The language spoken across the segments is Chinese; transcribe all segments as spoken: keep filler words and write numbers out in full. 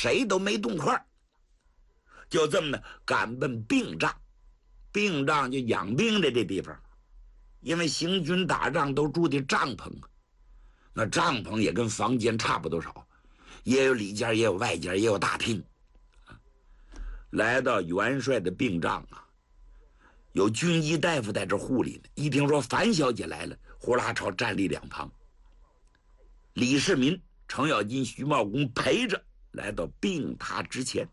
谁都没动筷，就这么的赶奔病帐。病帐就养病的这地方，因为行军打仗都住的帐篷啊，那帐篷也跟房间差不多少，也有里间，也有外间，也有大厅。来到元帅的病帐啊，有军医大夫在这护理呢。一听说樊小姐来了，呼啦朝站立两旁。李世民、程咬金、徐茂公陪着来到病榻之前。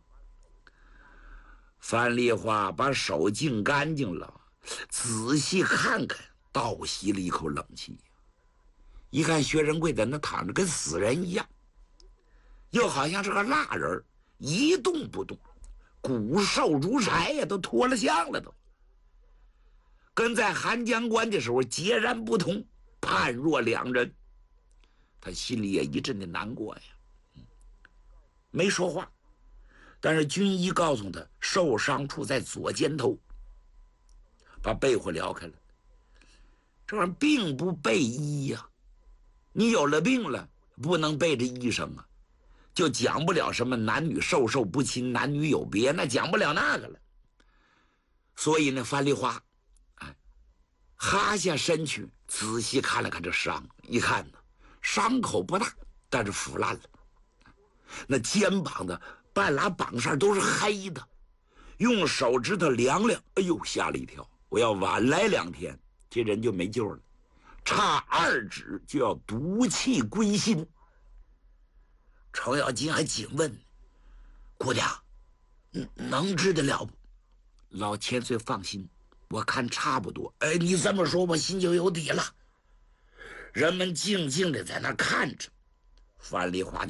樊梨花把手净干净了，仔细看看，倒吸了一口冷气。一看薛仁贵在那躺着，跟死人一样，又好像是个蜡人，一动不动，骨瘦如柴呀，都脱了相了都。跟在韩江关的时候截然不同，判若两人。他心里也一阵的难过呀，没说话。但是军医告诉他，受伤处在左肩头，把被窝撩开了。这玩意儿并不备医呀、啊，你有了病了，不能背着医生啊，就讲不了什么男女授受不亲，男女有别，那讲不了那个了。所以呢，樊梨花，哎，哈下身躯，仔细看了看这伤，一看呢，伤口不大，但是腐烂了。那肩膀的半拉膀上都是黑的，用手指头量量，哎呦，吓了一跳！我要晚来两天，这人就没救了，差二指就要毒气归心。程咬金还紧问：“姑娘，能治得了不？”老千岁放心，我看差不多。哎，你这么说，我心就有底了。人们静静的在那看着，樊梨花